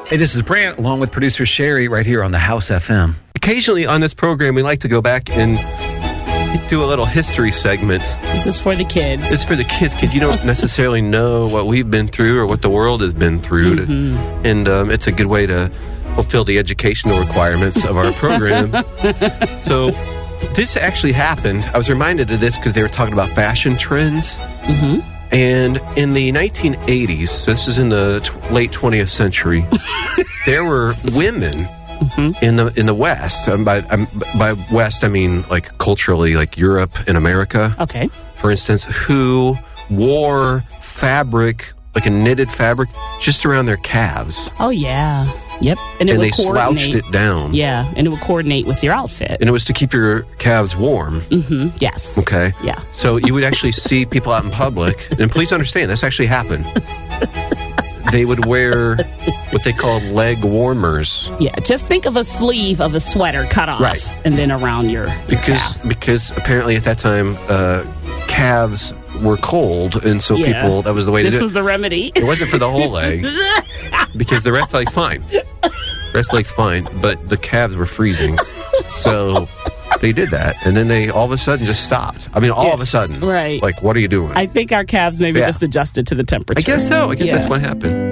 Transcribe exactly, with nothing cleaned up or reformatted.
Hey, this is Brant, along with producer Sherry, right here on the House F M. Occasionally on this program, we like to go back and do a little history segment. This is for the kids. It's for the kids, because you don't necessarily know what we've been through or what the world has been through. Mm-hmm. To, and um, it's a good way to fulfill the educational requirements of our program. So this actually happened. I was reminded of this because they were talking about fashion trends. Mm-hmm. And in the nineteen eighties, so this is in the t- late twentieth century, there were women mm-hmm. in the in the West. Um, by um, by West, I mean like culturally, like Europe and America. Okay. For instance, who wore fabric, like a knitted fabric, just around their calves. Oh yeah. Yep. And, it and would they slouched it down. Yeah, and it would coordinate with your outfit. And it was to keep your calves warm. Mm-hmm. Yes. Okay. Yeah. So you would actually see people out in public, and please understand, this actually happened. They would wear what they called leg warmers. Yeah, just think of a sleeve of a sweater cut off, right. and then around your, your because calf. Because apparently at that time, uh, calves were cold, and so yeah. people, that was the way this to do it. This was the remedy. It wasn't for the whole leg, because the rest of the leg's fine. The rest of the leg's fine, but the calves were freezing. So they did that, and then they all of a sudden just stopped. I mean, all yeah. of a sudden. Right. Like, what are you doing? I think our calves maybe yeah. just adjusted to the temperature. I guess so. I guess yeah. that's what happened.